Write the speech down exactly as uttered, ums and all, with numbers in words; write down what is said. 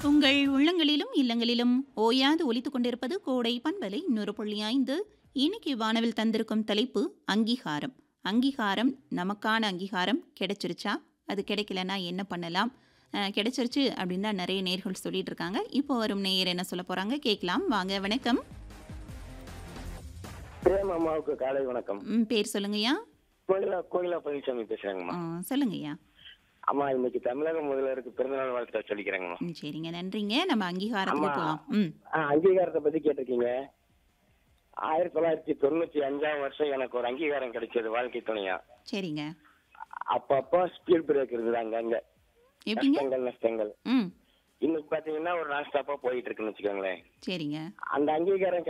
உங்கள் உள்ளங்களிலும் இல்லங்களிலும் ஓயாது ஒலித்துக் கொண்டிருப்பது கோடை பண்பலை நூறு புள்ளி ஐந்து. இன்னைக்கு வானவில் தந்திருக்கும் தலைப்பு அங்கீகாரம். அங்கீகாரம் நமக்கான அங்கீகாரம் கிடைச்சிருச்சா, அது கிடைக்கலன்னா என்ன பண்ணலாம், அஹ், கிடைச்சிருச்சு அப்படின்னு தான் நிறைய நேர்கள் சொல்லிட்டு இருக்காங்க. இப்போ வரும் நேயர் என்ன சொல்ல போறாங்க கேட்கலாம் வாங்க. வணக்கம். பிரேம் அம்மாவுக்கு காலை வணக்கம். ம், பேர் சொல்லுங்கய்யா. கோயிலா கோயிலா பழனிசாமி பேசுறாங்கம்மா. ஆ, சொல்லுங்கய்யா. அம்மா இன்னைக்கு தமிழக முதல்வருக்கு பிறந்தநாள் வாழ்த்து சொல்லிக்கிறேங்கம்மா. ம், சரிங்க, நன்றிங்க. நம்ம அங்கீகாரத்துக்கு அம்மா, போகலாம். ம் ஆ, அங்கீகாரத்தை பத்தி கேட்டிருக்கீங்க. ஆயிரத்தி தொள்ளாயிரத்தி தொண்ணூத்தி அஞ்சாம் வருஷம் எனக்கு ஒரு அங்கீகாரம் கிடைச்சது வாழ்க்கை துணையா. சரிங்க. அப்பப்போ ஸ்பீட் பிரேக் இருக்குது அங்கங்க, எப்படிங்க? நஷ்டங்கள் நஷ்டங்கள். ம் இன்னைக்கு பாத்தீங்கன்னா ஒரு நான் ஸ்டாப்பா போயிட்டு இருக்குன்னு வச்சுக்கோங்களேன். சரிங்க. அந்த அங்கீகாரம்